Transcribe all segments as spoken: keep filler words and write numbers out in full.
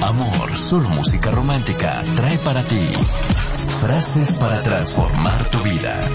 amor, solo música romántica trae para ti frases para transformar tu vida.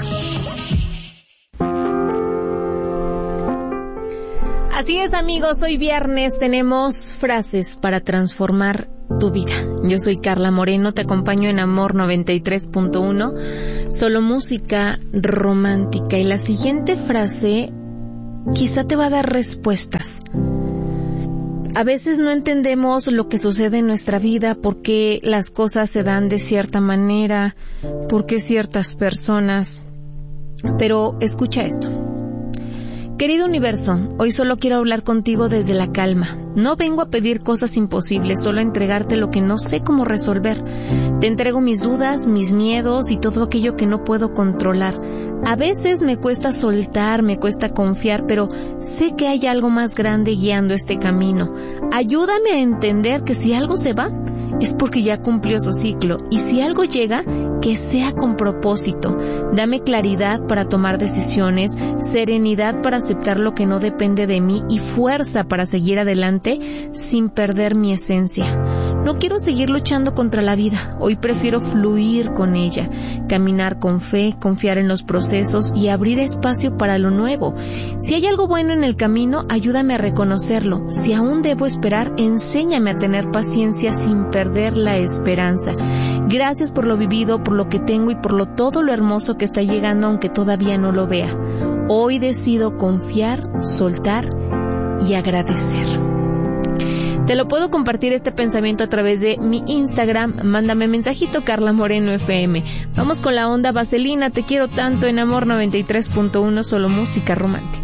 Así es, amigos, hoy viernes tenemos frases para transformar tu vida. Yo soy Carla Moreno, te acompaño en Amor noventa y tres punto uno, solo música romántica. Y la siguiente frase quizá te va a dar respuestas. A veces no entendemos lo que sucede en nuestra vida, por qué las cosas se dan de cierta manera, por qué ciertas personas. Pero escucha esto. Querido universo, hoy solo quiero hablar contigo desde la calma. No vengo a pedir cosas imposibles, solo a entregarte lo que no sé cómo resolver. Te entrego mis dudas, mis miedos y todo aquello que no puedo controlar. A veces me cuesta soltar, me cuesta confiar, pero sé que hay algo más grande guiando este camino. Ayúdame a entender que si algo se va, es porque ya cumplió su ciclo, y si algo llega, que sea con propósito. Dame claridad para tomar decisiones, serenidad para aceptar lo que no depende de mí y fuerza para seguir adelante sin perder mi esencia. No quiero seguir luchando contra la vida, hoy prefiero fluir con ella, caminar con fe, confiar en los procesos y abrir espacio para lo nuevo. Si hay algo bueno en el camino, ayúdame a reconocerlo. Si aún debo esperar, enséñame a tener paciencia sin perder la esperanza. Gracias por lo vivido, por lo que tengo y por lo todo lo hermoso que está llegando aunque todavía no lo vea. Hoy decido confiar, soltar y agradecer. Te lo puedo compartir este pensamiento a través de mi Instagram. Mándame mensajito, Carla Moreno F M. Vamos con la onda vaselina. Te quiero tanto en Amor noventa y tres punto uno, solo música romántica.